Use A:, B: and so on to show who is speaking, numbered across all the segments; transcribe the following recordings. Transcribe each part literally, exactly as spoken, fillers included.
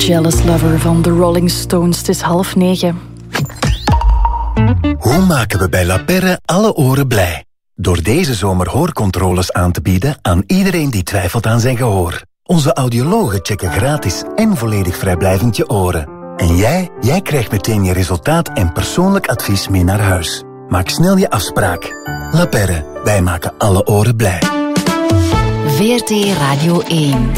A: Jealous Lover van The Rolling Stones. Het is half negen.
B: Hoe maken we bij La Perre alle oren blij? Door deze zomer hoorcontroles aan te bieden aan iedereen die twijfelt aan zijn gehoor. Onze audiologen checken gratis en volledig vrijblijvend je oren. En jij, jij krijgt meteen je resultaat en persoonlijk advies mee naar huis. Maak snel je afspraak. La Perre, wij maken alle oren blij.
C: V R T Radio één.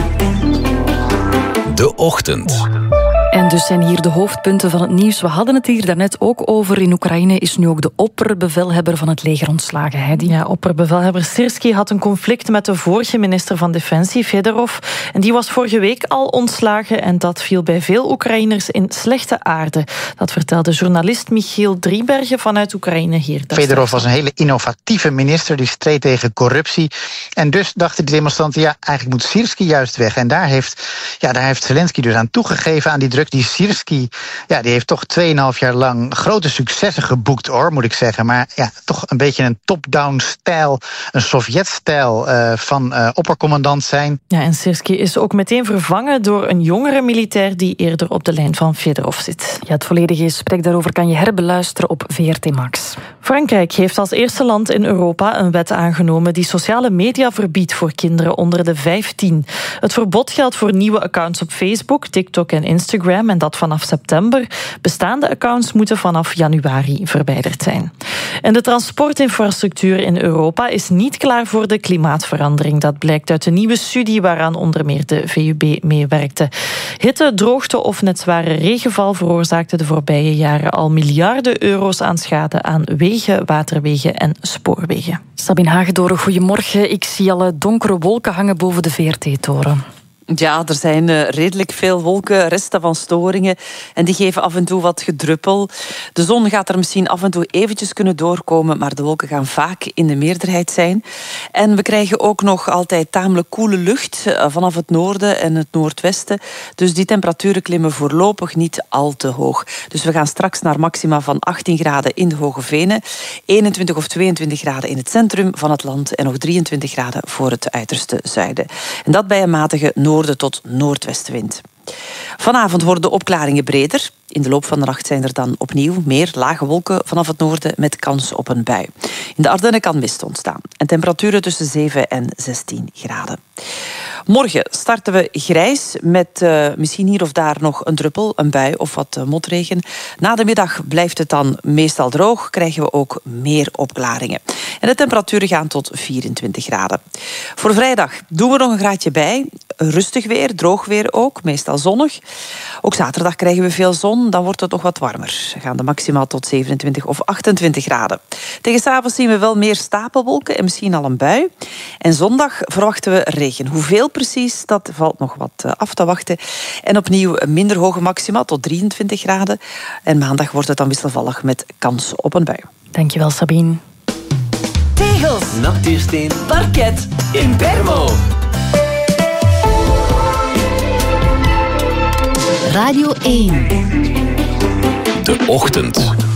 D: De Ochtend.
A: En dus zijn hier de hoofdpunten van het nieuws. We hadden het hier daarnet ook over. In Oekraïne is nu ook de opperbevelhebber van het leger ontslagen. Heidi.
E: Ja, opperbevelhebber Syrskyi had een conflict met de vorige minister van Defensie, Fedorov. En die was vorige week al ontslagen. En dat viel bij veel Oekraïners in slechte aarde. Dat vertelde journalist Michiel Driebergen vanuit Oekraïne hier.
F: Fedorov was een hele innovatieve minister. Die streed tegen corruptie. En dus dachten de demonstranten, ja, eigenlijk moet Syrskyi juist weg. En daar heeft, ja, daar heeft Zelensky dus aan toegegeven aan die druk. Die Syrskyi, ja, die heeft toch tweeënhalf jaar lang grote successen geboekt, hoor, moet ik zeggen. Maar ja, toch een beetje een top-down stijl, een Sovjet-stijl uh, van uh, oppercommandant zijn.
E: Ja, en Syrskyi is ook meteen vervangen door een jongere militair die eerder op de lijn van Fedorov zit.
A: Ja, het volledige gesprek daarover kan je herbeluisteren op V R T Max.
E: Frankrijk heeft als eerste land in Europa een wet aangenomen die sociale media verbiedt voor kinderen onder de vijftien. Het verbod geldt voor nieuwe accounts op Facebook, TikTok en Instagram. En dat vanaf september. Bestaande accounts moeten vanaf januari verwijderd zijn. En de transportinfrastructuur in Europa is niet klaar voor de klimaatverandering. Dat blijkt uit een nieuwe studie waaraan onder meer de V U B meewerkte. Hitte, droogte of net zware regenval veroorzaakten de voorbije jaren al miljarden euro's aan schade aan wegen, waterwegen en spoorwegen.
A: Sabine Hagedoren, goedemorgen. Ik zie alle donkere wolken hangen boven de V R T-toren.
G: Ja, er zijn uh, redelijk veel wolken, resten van storingen. En die geven af en toe wat gedruppel. De zon gaat er misschien af en toe eventjes kunnen doorkomen, maar de wolken gaan vaak in de meerderheid zijn. En we krijgen ook nog altijd tamelijk koele lucht uh, vanaf het noorden en het noordwesten. Dus die temperaturen klimmen voorlopig niet al te hoog. Dus we gaan straks naar maxima van achttien graden in de Hoge Venen, eenentwintig of tweeëntwintig graden in het centrum van het land en nog drieëntwintig graden voor het uiterste zuiden. En dat bij een matige noord tot noordwestenwind. Vanavond worden de opklaringen breder. In de loop van de nacht zijn er dan opnieuw meer lage wolken vanaf het noorden met kans op een bui. In de Ardennen kan mist ontstaan. En temperaturen tussen zeven en zestien graden. Morgen starten we grijs met uh, misschien hier of daar nog een druppel, een bui of wat uh, motregen. Na de middag blijft het dan meestal droog, krijgen we ook meer opklaringen. En de temperaturen gaan tot vierentwintig graden. Voor vrijdag doen we nog een graadje bij. Rustig weer, droog weer ook, meestal zonnig. Ook zaterdag krijgen we veel zon, dan wordt het nog wat warmer. Dan gaan de maximaal tot zevenentwintig of achtentwintig graden. Tegen 's avonds zien we wel meer stapelwolken en misschien al een bui. En zondag verwachten we regen. Hoeveel precies, dat valt nog wat af te wachten. En opnieuw minder hoge maxima tot drieëntwintig graden. En maandag wordt het dan wisselvallig met kans op een bui.
A: Dankjewel, Sabine.
C: Tegels,
H: nachtuursteen,
C: parket, Impermo. Radio één.
D: De Ochtend.